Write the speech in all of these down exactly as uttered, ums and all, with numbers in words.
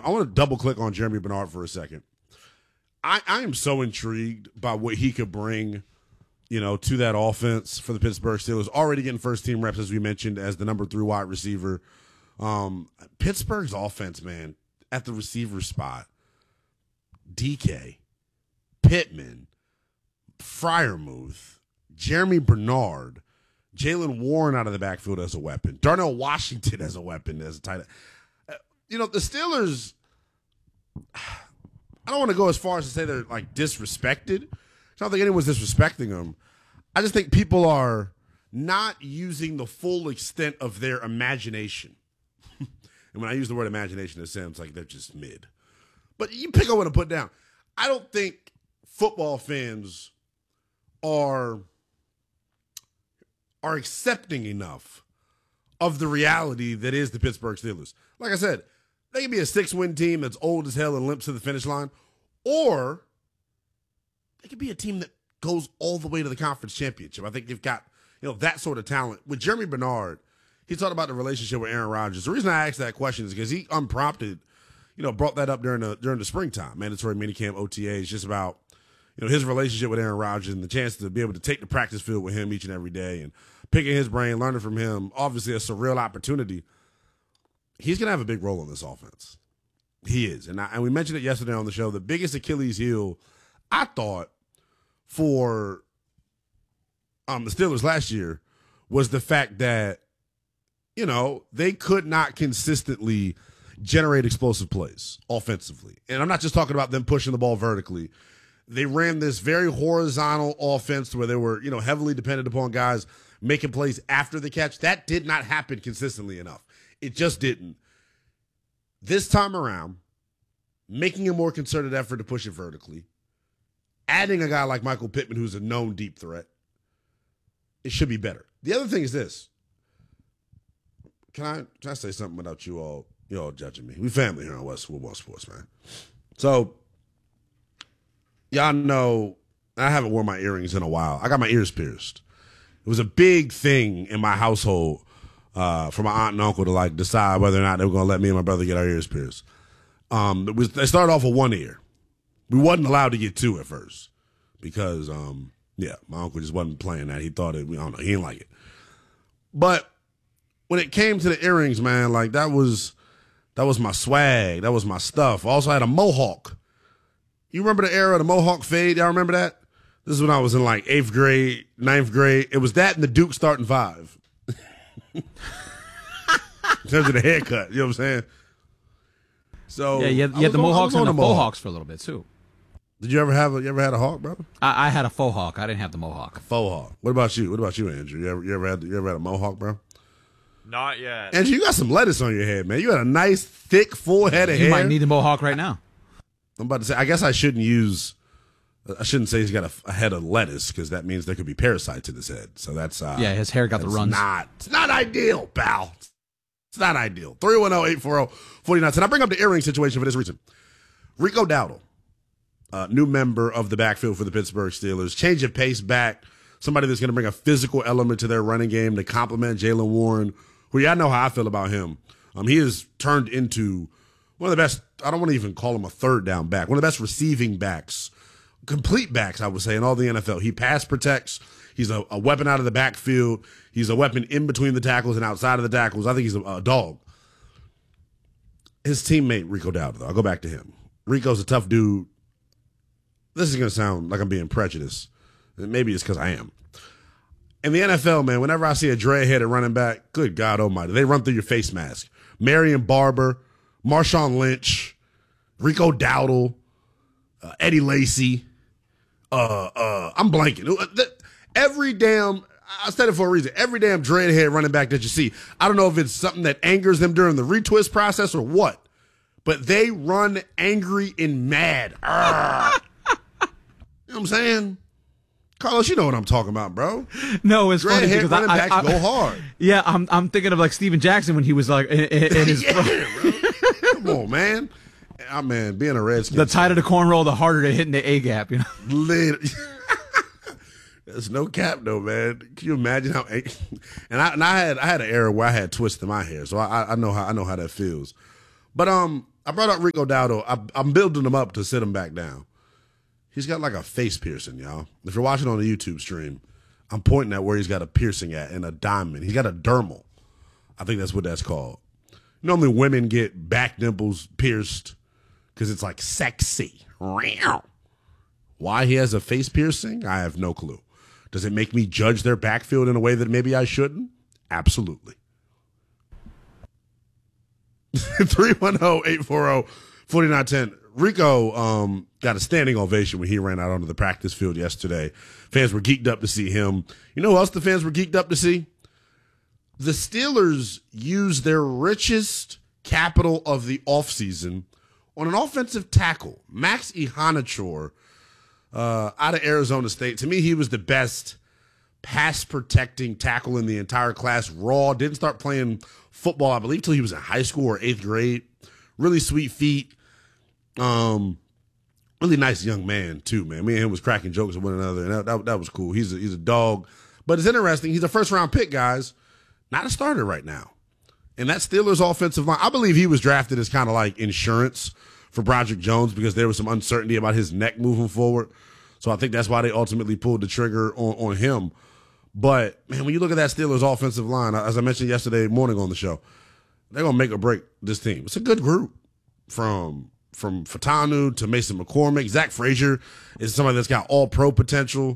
him. I want to double click on Jeremy Bernard for a second. I, I am so intrigued by what he could bring, you know, to that offense for the Pittsburgh Steelers. Already getting first team reps, as we mentioned, as the number three wide receiver. Um, Pittsburgh's offense, man, at the receiver spot, D K, Pittman, Freiermuth, Jeremy Bernard, Jaylen Warren out of the backfield as a weapon, Darnell Washington as a weapon, as a tight end. Uh, you know, the Steelers, I don't want to go as far as to say they're, like, disrespected. I don't think anyone's disrespecting them. I just think people are not using the full extent of their imagination. And when I use the word imagination, it sounds like they're just mid. But you pick up what I put down. I don't think football fans are, are accepting enough of the reality that is the Pittsburgh Steelers. Like I said, they can be a six-win team that's old as hell and limps to the finish line, or they could be a team that goes all the way to the conference championship. I think they've got, you know, that sort of talent. With Jeremy Bernard, he talked about the relationship with Aaron Rodgers. The reason I asked that question is because he unprompted, you know, brought that up during the during the springtime, mandatory minicamp O T As, just about, you know, his relationship with Aaron Rodgers and the chance to be able to take the practice field with him each and every day and picking his brain, learning from him. Obviously, a surreal opportunity. He's going to have a big role in this offense. He is. And, I, and we mentioned it yesterday on the show. The biggest Achilles heel, I thought, for um, the Steelers last year was the fact that, you know, they could not consistently generate explosive plays offensively. And I'm not just talking about them pushing the ball vertically. They ran this very horizontal offense where they were, you know, heavily dependent upon guys making plays after the catch. That did not happen consistently enough. It just didn't. This time around, making a more concerted effort to push it vertically, adding a guy like Michael Pittman, who's a known deep threat, it should be better. The other thing is this. Can I, can I say something without you all, you all judging me? We family here on West Football Sports, man. So, y'all know I haven't worn my earrings in a while. I got my ears pierced. It was a big thing in my household uh, for my aunt and uncle to, like, decide whether or not they were going to let me and my brother get our ears pierced. Um, it was, they started off with one ear. We wasn't allowed to get two at first because, um, yeah, my uncle just wasn't playing that. He thought it, I don't know, he didn't like it. But when it came to the earrings, man, like that was that was my swag. That was my stuff. I also had a mohawk. You remember the era of the mohawk fade? Y'all remember that? This is when I was in like eighth grade, ninth grade. It was that and the Duke starting five. In terms of the haircut, you know what I'm saying? So yeah, you had, you had the on, Mohawks and the Mohawk. Mohawks for a little bit too. Did you ever have a you ever had a hawk, brother? I, I had a faux hawk. I didn't have the Mohawk. Faux hawk. What about you? What about you, Andrew? You ever you ever had you ever had a mohawk, bro? Not yet. Andrew, you got some lettuce on your head, man. You got a nice, thick, full head of you hair. You might need a Mohawk right now. I'm about to say, I guess I shouldn't use, I shouldn't say he's got a, a head of lettuce because that means there could be parasites in his head. So that's, uh, yeah, his hair got the runs. Not, it's not ideal, pal. It's not ideal. three one zero, eight four zero, four nine. And I bring up the earring situation for this reason. Rico Dowdle, uh, new member of the backfield for the Pittsburgh Steelers, change of pace back, somebody that's going to bring a physical element to their running game to complement Jaylen Warren, who y'all know how I feel about him. Um, he has turned into one of the best, I don't want to even call him a third down back, one of the best receiving backs, complete backs, I would say, in all the N F L. He pass protects. He's a, a weapon out of the backfield. He's a weapon in between the tackles and outside of the tackles. I think he's a, a dog. His teammate, Rico Dowdle, though, I'll go back to him. Rico's a tough dude. This is going to sound like I'm being prejudiced. Maybe it's because I am. In the N F L, man, whenever I see a dreadheaded running back, good God almighty, they run through your face mask. Marion Barber, Marshawn Lynch, Rico Dowdle, uh, Eddie Lacy. Uh, uh, I'm blanking. Every damn, I said it for a reason, every damn dreadhead running back that you see, I don't know if it's something that angers them during the retwist process or what, but they run angry and mad. You know what I'm saying? Carlos, you know what I'm talking about, bro. No, it's funny because running I, backs I, I, go hard. Yeah, I'm I'm thinking of like Steven Jackson when he was like in, in, in his. Yeah, bro. Come on, man. I oh, man, being a Redskin. The tighter the cornrow, the harder to hit in the A gap. You know. Literally. There's no cap though, man. Can you imagine how? And I and I had I had an era where I had twists in my hair, so I I know how I know how that feels. But um, I brought up Rico Dowdle. I, I'm building him up to sit him back down. He's got like a face piercing, y'all. If you're watching on the YouTube stream, I'm pointing at where he's got a piercing at and a diamond. He's got a dermal. I think that's what that's called. Normally women get back nipples pierced because it's like sexy. Why he has a face piercing, I have no clue. Does it make me judge their backfield in a way that maybe I shouldn't? Absolutely. three one zero, eight four zero, four nine one zero. Rico um, got a standing ovation when he ran out onto the practice field yesterday. Fans were geeked up to see him. You know who else the fans were geeked up to see? The Steelers used their richest capital of the offseason on an offensive tackle, Max Ihanachor, uh, out of Arizona State. To me, he was the best pass-protecting tackle in the entire class. Raw, didn't start playing football, I believe, till he was in high school or eighth grade. Really sweet feet. Um, really nice young man, too, man. Me and him was cracking jokes with one another, and that, that, that was cool. He's a, he's a dog. But it's interesting. He's a first-round pick, guys. Not a starter right now. And that Steelers offensive line, I believe he was drafted as kind of like insurance for Broderick Jones because there was some uncertainty about his neck moving forward. So I think that's why they ultimately pulled the trigger on, on him. But, man, when you look at that Steelers offensive line, as I mentioned yesterday morning on the show, they're going to make or break this team. It's a good group from from Fatanu to Mason McCormick. Zach Frazier is somebody that's got all-pro potential.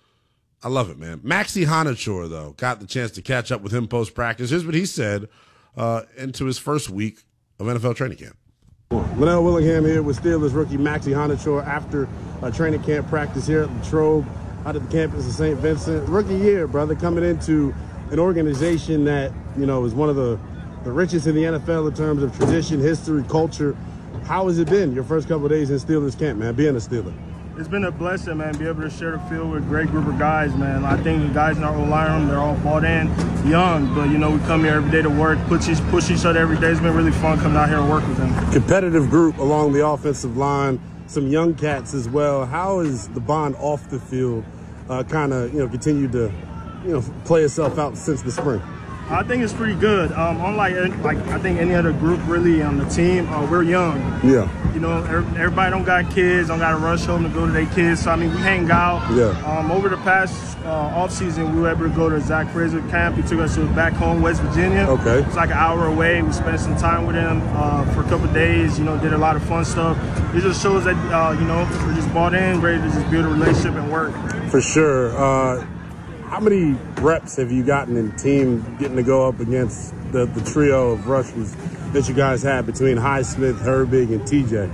I love it, man. Maxie Ihanachor, though, got the chance to catch up with him post-practice. Here's what he said uh, into his first week of N F L training camp. Linnell Willingham here with Steelers rookie Maxie Ihanachor after a training camp practice here at Latrobe out at the campus of Saint Vincent. Rookie year, brother, coming into an organization that, you know, is one of the, the richest in the N F L in terms of tradition, history, culture. How has it been your first couple of days in Steelers camp, man, being a Steeler? It's been a blessing, man, be able to share the field with a great group of guys, man. I think the guys in our O-line room, they're all bought in, young, but, you know, we come here every day to work, push each, push each other every day. It's been really fun coming out here and work with them. Competitive group along the offensive line, some young cats as well. How is the bond off the field uh, kind of, you know, continued to, you know, play itself out since the spring? I think it's pretty good. Um, unlike, like, I think any other group really on the team, uh, we're young. Yeah. You know, everybody don't got kids, don't got to rush home to go to their kids. So, I mean, we hang out. Yeah. Um, over the past uh, offseason, we were able to go to Zach Frazier camp. He took us to back home, West Virginia. Okay. It's like an hour away. We spent some time with him uh, for a couple of days, you know, did a lot of fun stuff. It just shows that, uh, you know, we're just bought in, ready to just build a relationship and work. For sure. Uh, how many reps have you gotten in team getting to go up against the, the trio of rushers that you guys had between Highsmith, Herbig, and T J?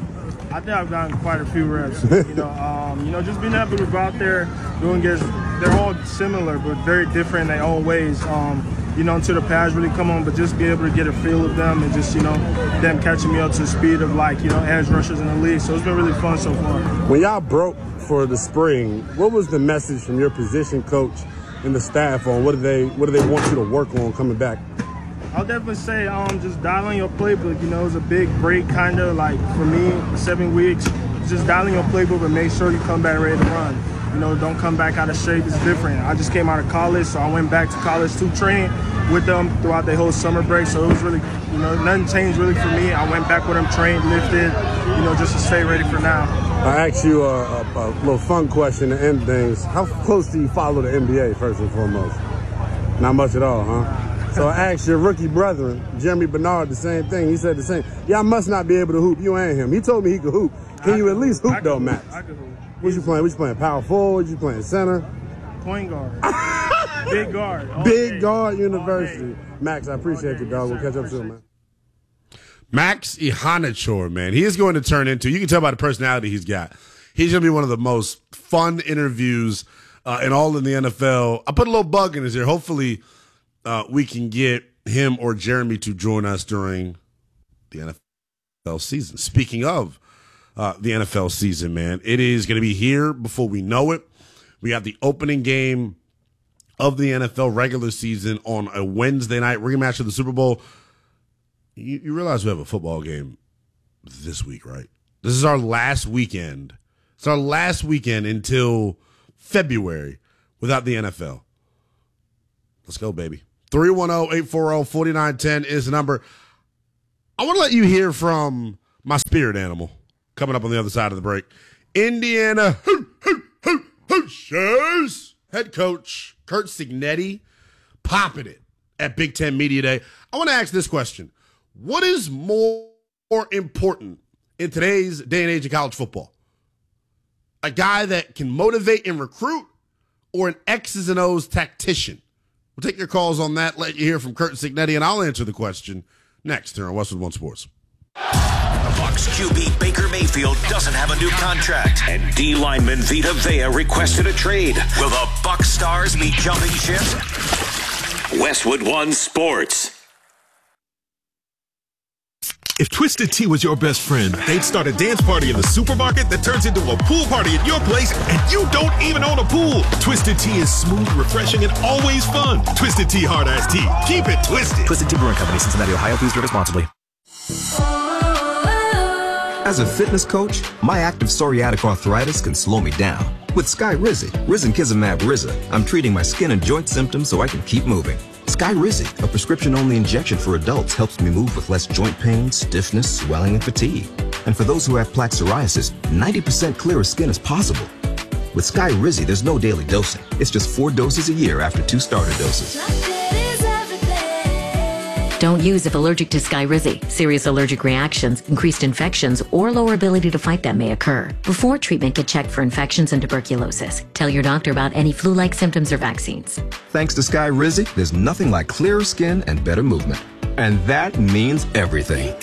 I think I've gotten quite a few reps. you know, um, you know, just being able to go out there doing this. They're all similar, but very different in their own ways. Um, you know, until the pads really come on, but just be able to get a feel of them and just, you know, them catching me up to the speed of, like, you know, edge rushers in the league. So it's been really fun so far. When y'all broke for the spring, what was the message from your position coach and the staff on what do they what do they want you to work on coming back? I'll definitely say um, just dialing your playbook. You know, it was a big break, kind of like for me, seven weeks. Just dialing your playbook and make sure you come back ready to run. You know, don't come back out of shape. It's different. I just came out of college, so I went back to college to train with them throughout the whole summer break. So it was really, you know, nothing changed really for me. I went back with them, trained, lifted, you know, just to stay ready for now. I asked you a, a, a little fun question to end things. How close do you follow the N B A, first and foremost? Not much at all, huh? So I asked your rookie brethren, Jeremy Bernard, the same thing. He said the same. Y'all must not be able to hoop. You ain't him. He told me he could hoop. Can I you at least hoop, though, hoop. Max? I could hoop. What you playing? What you playing? Power forward? You playing center? Point guard. Big guard. Big day. guard university. Max, I appreciate you, dog. We'll catch up soon, man. Max Ihanachor, man. He is going to turn into, you can tell by the personality he's got, he's going to be one of the most fun interviews uh, in all in the N F L. I put a little bug in his ear. Hopefully uh, we can get him or Jeremy to join us during the N F L season. Speaking of uh, the N F L season, man, it is going to be here before we know it. We got the opening game of the N F L regular season on a Wednesday night rematch of the Super Bowl. You, you realize we have a football game this week, right? This is our last weekend. It's our last weekend until February without the N F L. Let's go, baby. three one zero, eight four zero, four nine one zero is the number. I want to let you hear from my spirit animal coming up on the other side of the break. Indiana Ho- Ho- Ho- Hoosiers head coach Curt Cignetti popping it at Big Ten Media Day. I want to ask this question. What is more, more important in today's day and age of college football? A guy that can motivate and recruit, or an X's and O's tactician? We'll take your calls on that, let you hear from Curt Cignetti, and I'll answer the question next here on Westwood One Sports. Bucs Q B Baker Mayfield doesn't have a new contract, and D lineman Vita Vea requested a trade. Will the Bucs stars be jumping ship? Westwood One Sports. If Twisted Tea was your best friend, they'd start a dance party in the supermarket that turns into a pool party at your place, and you don't even own a pool. Twisted Tea is smooth, refreshing, and always fun. Twisted Tea Hard Iced Tea. Keep it twisted. Twisted Tea Brewing Company, Cincinnati, Ohio. Please drink responsibly. As a fitness coach, my active psoriatic arthritis can slow me down. With Skyrizi, Risankizumab Riza, I'm treating my skin and joint symptoms so I can keep moving. Skyrizi, a prescription-only injection for adults, helps me move with less joint pain, stiffness, swelling, and fatigue. And for those who have plaque psoriasis, ninety percent clearer skin is possible. With Skyrizi, there's no daily dosing. It's just four doses a year after two starter doses. Don't use if allergic to Skyrizi. Serious allergic reactions, increased infections, or lower ability to fight them may occur. Before treatment, get checked for infections and tuberculosis. Tell your doctor about any flu-like symptoms or vaccines. Thanks to Skyrizi, there's nothing like clearer skin and better movement. And that means everything.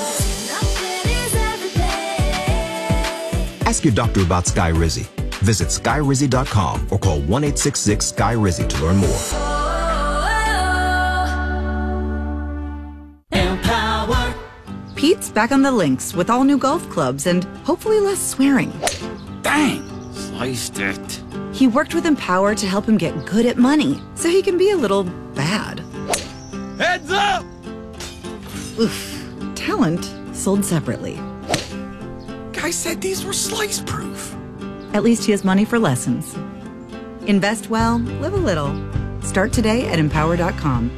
Ask your doctor about Skyrizi. Visit Skyrizi dot com or call one eight six six Sky Rizi to learn more. Pete's back on the links with all new golf clubs and hopefully less swearing. Dang, sliced it. He worked with Empower to help him get good at money so he can be a little bad. Heads up! Oof. Talent sold separately. Guy said these were slice proof. At least he has money for lessons. Invest well, live a little. Start today at empower dot com.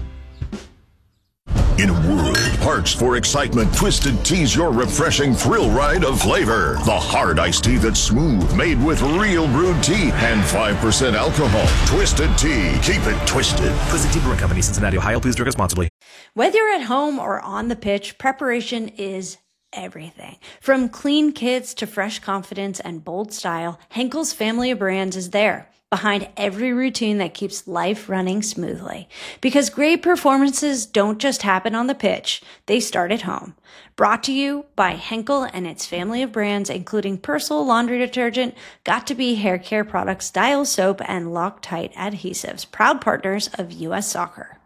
In a world parched for excitement, Twisted Tea's your refreshing thrill ride of flavor. The hard iced tea that's smooth, made with real brewed tea and five percent alcohol. Twisted Tea. Keep it twisted. Twisted Tea Brewing Company, Cincinnati, Ohio. Please drink responsibly. Whether you're at home or on the pitch, preparation is everything. From clean kits to fresh confidence and bold style, Henkel's family of brands is there, behind every routine that keeps life running smoothly. Because great performances don't just happen on the pitch, they start at home. Brought to you by Henkel and its family of brands, including Persil laundry detergent, Got2b hair care products, Dial soap, and Loctite adhesives, proud partners of U S Soccer.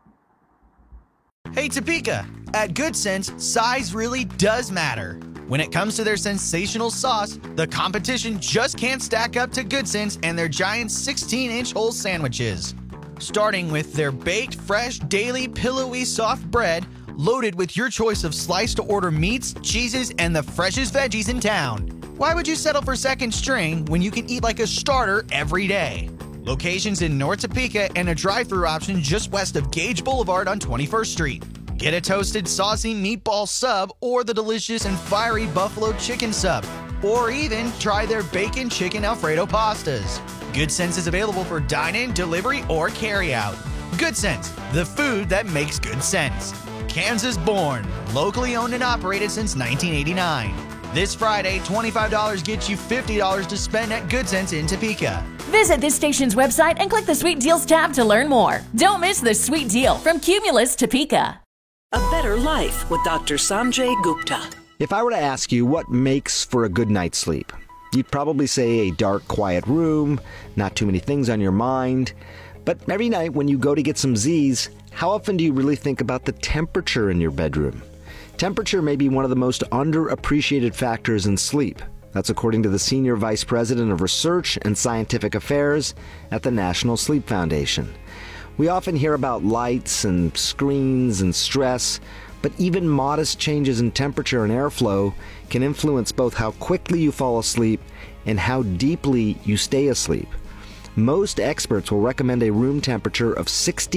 Hey Topeka, at Good Sense, size really does matter. When it comes to their sensational sauce, the competition just can't stack up to Good Sense and their giant sixteen inch whole sandwiches. Starting with their baked, fresh, daily, pillowy, soft bread, loaded with your choice of slice-to-order meats, cheeses, and the freshest veggies in town. Why would you settle for second string when you can eat like a starter every day? Locations in North Topeka and a drive-thru option just west of Gage Boulevard on twenty-first street. Get a toasted, saucy meatball sub or the delicious and fiery buffalo chicken sub. Or even try their bacon chicken Alfredo pastas. Good Sense is available for dine-in, delivery, or carry-out. Good Sense, the food that makes good sense. Kansas born, locally owned and operated since nineteen eighty-nine. This Friday, twenty-five dollars gets you fifty dollars to spend at Good Sense in Topeka. Visit this station's website and click the Sweet Deals tab to learn more. Don't miss the sweet deal from Cumulus Topeka. A Better Life with Doctor Sanjay Gupta. If I were to ask you what makes for a good night's sleep, you'd probably say a dark, quiet room, not too many things on your mind. But every night when you go to get some Z's, how often do you really think about the temperature in your bedroom? Temperature may be one of the most underappreciated factors in sleep. That's according to the Senior Vice President of Research and Scientific Affairs at the National Sleep Foundation. We often hear about lights and screens and stress, but even modest changes in temperature and airflow can influence both how quickly you fall asleep and how deeply you stay asleep. Most experts will recommend a room temperature of sixty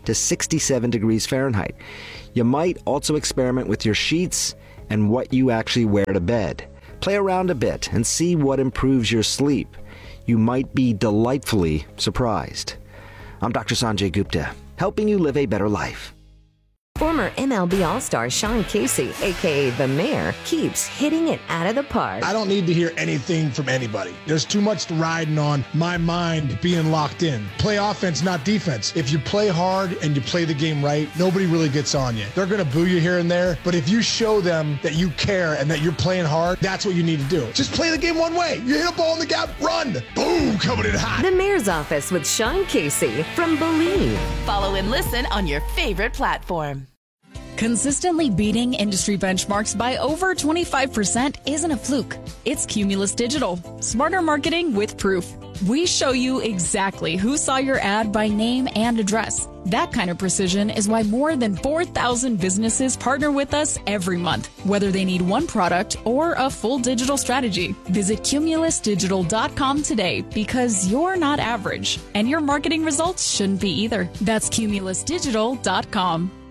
to sixty-seven degrees Fahrenheit. You might also experiment with your sheets and what you actually wear to bed. Play around a bit and see what improves your sleep. You might be delightfully surprised. I'm Doctor Sanjay Gupta, helping you live a better life. Former M L B All-Star Sean Casey, a k a. The Mayor, keeps hitting it out of the park. I don't need to hear anything from anybody. There's too much riding on my mind being locked in. Play offense, not defense. If you play hard and you play the game right, nobody really gets on you. They're going to boo you here and there, but if you show them that you care and that you're playing hard, that's what you need to do. Just play the game one way. You hit a ball in the gap, run. Boom, coming in hot. The Mayor's Office with Sean Casey from Believe. Follow and listen on your favorite platform. Consistently beating industry benchmarks by over twenty-five percent isn't a fluke. It's Cumulus Digital. Smarter marketing with proof. We show you exactly who saw your ad by name and address. That kind of precision is why more than four thousand businesses partner with us every month, whether they need one product or a full digital strategy. Visit cumulus digital dot com today because you're not average, and your marketing results shouldn't be either. That's cumulus digital dot com.